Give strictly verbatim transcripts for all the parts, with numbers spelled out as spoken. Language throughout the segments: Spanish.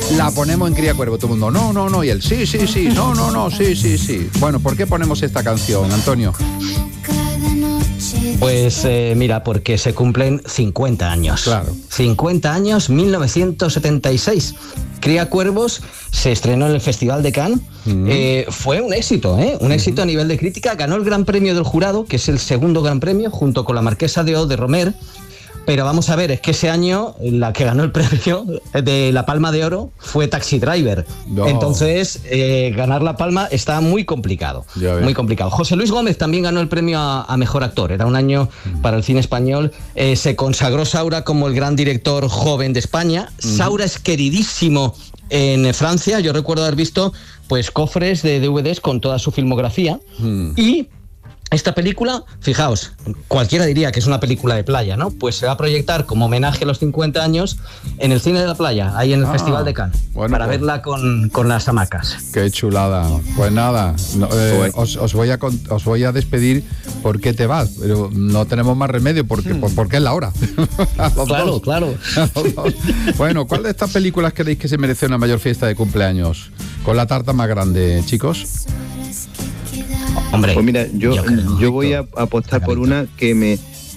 La ponemos en Cría Cuervo, todo el mundo, no, no, no, y él, sí, sí, sí, no, no, no, sí, sí, sí. Bueno, ¿por qué ponemos esta canción, Antonio? Pues eh, mira, porque se cumplen cincuenta años. Claro. cincuenta años, mil novecientos setenta y seis. Cría Cuervos se estrenó en el Festival de Cannes. Uh-huh. Eh, fue un éxito, ¿eh? Un uh-huh. éxito a nivel de crítica. Ganó el Gran Premio del Jurado, que es el segundo Gran Premio, junto con La Marquesa de O de Romer. Pero vamos a ver, es que ese año la que ganó el premio de la Palma de Oro fue Taxi Driver. No. Entonces, eh, ganar la Palma está muy complicado. Muy complicado. José Luis Gómez también ganó el premio a, a Mejor Actor. Era un año para el cine español. Eh, se consagró Saura como el gran director joven de España. Uh-huh. Saura es queridísimo en Francia. Yo recuerdo haber visto pues cofres de D V Ds con toda su filmografía. Uh-huh. Y esta película, fijaos, cualquiera diría que es una película de playa, ¿no? Pues se va a proyectar como homenaje a los cincuenta años en el cine de la playa, ahí en el ah, Festival de Cannes, bueno, para pues, verla con, con las hamacas. Qué chulada. Pues nada, no, eh, os, os, voy a, os voy a despedir porque te vas, pero no tenemos más remedio porque, hmm. porque es la hora. Claro, dos. claro. Bueno, ¿cuál de estas películas creéis que se merece una mayor fiesta de cumpleaños? Con la tarta más grande, chicos. Hombre, pues mira, yo, yo, creo, yo voy a apostar por una que me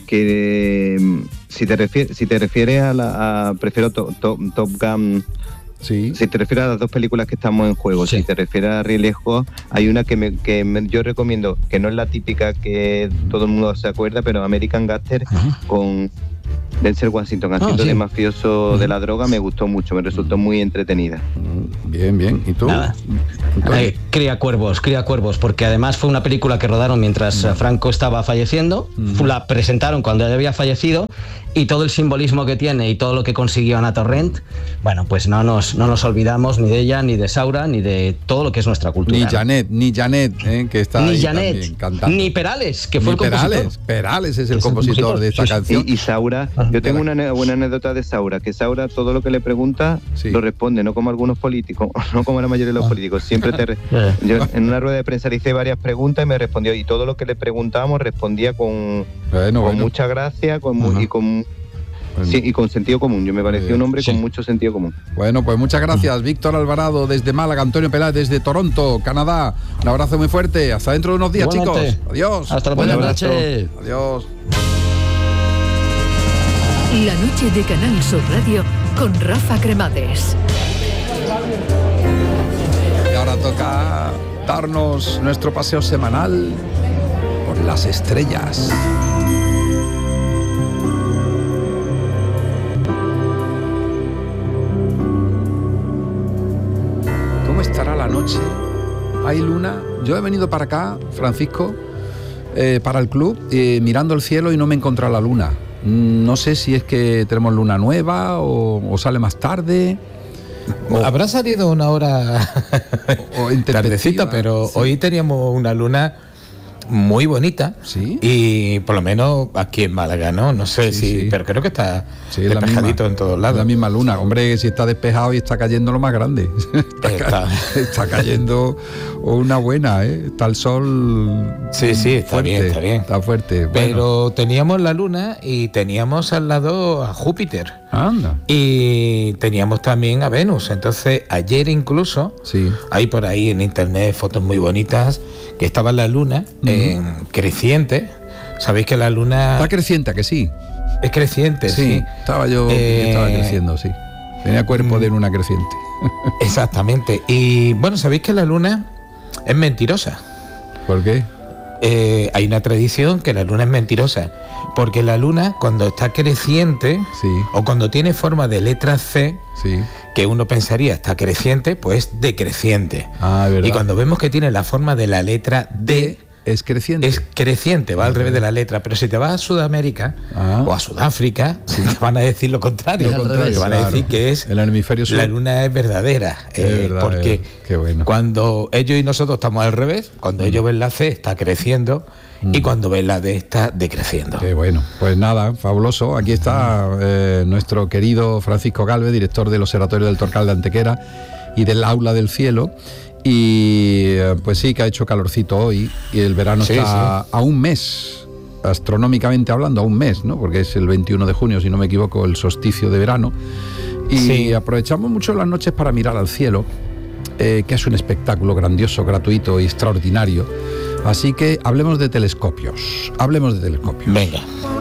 que si te refieres si te refieres a la a, prefiero to, to, Top Gun. Sí. Si te refieres a las dos películas que estamos en juego, sí. Si te refieres a Ridley Scott, hay una que, me, que me, yo recomiendo, que no es la típica que todo el mundo se acuerda, pero American Gangster, uh-huh. con Denzel Washington haciendo oh, sí. de mafioso uh-huh. de la droga, me gustó mucho, me resultó muy entretenida. Bien, bien. ¿Y tú? Nada. Eh, Cría Cuervos, Cría Cuervos, porque además fue una película que rodaron mientras uh-huh. Franco estaba falleciendo, uh-huh. la presentaron cuando ya había fallecido, y todo el simbolismo que tiene y todo lo que consiguió Ana Torrent, bueno, pues no nos, no nos olvidamos ni de ella, ni de Saura, ni de todo lo que es nuestra cultura. Ni Janet, ni Janet, eh, que está ni ahí Janet, también cantando. Ni Perales, que fue ni el compositor. Perales, Perales es el, es compositor, el compositor de esta sí, canción. Y, y Saura, yo tengo una buena anécdota de Saura, que Saura todo lo que le pregunta sí. lo responde, no como algunos políticos, no como la mayoría de los políticos. Siempre te... Yo en una rueda de prensa le hice varias preguntas y me respondió, y todo lo que le preguntábamos respondía con, bueno, con bueno. mucha gracia con uh-huh. y con... Bueno. Sí, y con sentido común. Yo me pareció un hombre sí. con mucho sentido común. Bueno, pues muchas gracias, Víctor Alvarado desde Málaga, Antonio Peláez desde Toronto, Canadá. Un abrazo muy fuerte. Hasta dentro de unos días, Igualmente. chicos. Adiós. Hasta la buena noche. Adiós. La noche de Canal Sur Radio con Rafa Cremades. Y ahora toca darnos nuestro paseo semanal por las estrellas. Estará la noche, hay luna. Yo he venido para acá, Francisco, eh, para el club, eh, mirando el cielo y no me he encontrado la luna. No sé si es que tenemos luna nueva o, o sale más tarde. O, Habrá salido una hora o, o tardecita, pero sí. Hoy teníamos una luna muy bonita, ¿sí? Y por lo menos aquí en Málaga, ¿no? No sé sí, si, sí. Pero creo que está sí, despejadito en todos lados. La misma luna, hombre, si está despejado y está cayendo lo más grande. Está, está. Ca- está cayendo una buena, ¿eh? Está el sol. Sí, sí, está fuerte, bien, está bien. Está fuerte. Pero bueno. Teníamos la luna y teníamos al lado a Júpiter. Anda. Y teníamos también a Venus. Entonces, ayer incluso, sí. hay por ahí en internet fotos muy bonitas que estaba la luna uh-huh. en creciente. Sabéis que la luna está creciente, que sí. Es creciente, sí. sí. Estaba yo eh... estaba creciendo, sí. Tenía cuerpo de luna creciente. Exactamente. Y bueno, sabéis que la luna es mentirosa. ¿Por qué? Eh, hay una tradición que la luna es mentirosa. Porque la luna, cuando está creciente, sí. o cuando tiene forma de letra C, sí. que uno pensaría está creciente, pues es decreciente. Ah, ¿verdad? Y cuando vemos que tiene la forma de la letra D, es creciente. Es creciente, va al revés de la letra. Pero si te vas a Sudamérica ah. o a Sudáfrica, sí. te van a decir lo contrario. Lo contrario, te van claro. a decir que es el hemisferio sur. La luna es verdadera. Eh, verdad, porque qué bueno. Cuando ellos y nosotros estamos al revés, cuando mm. ellos ven la C está creciendo mm. y cuando ven la D está decreciendo. Qué bueno. Pues nada, fabuloso. Aquí está eh, nuestro querido Francisco Galvez, director del Observatorio del Torcal de Antequera y del Aula del Cielo. Y pues sí, que ha hecho calorcito hoy y el verano sí, está sí. a un mes, astronómicamente hablando, a un mes, ¿no? Porque es el veintiuno de junio, si no me equivoco, el solsticio de verano. Y sí. aprovechamos mucho las noches para mirar al cielo, eh, que es un espectáculo grandioso, gratuito y extraordinario. Así que hablemos de telescopios. Hablemos de telescopios. Venga.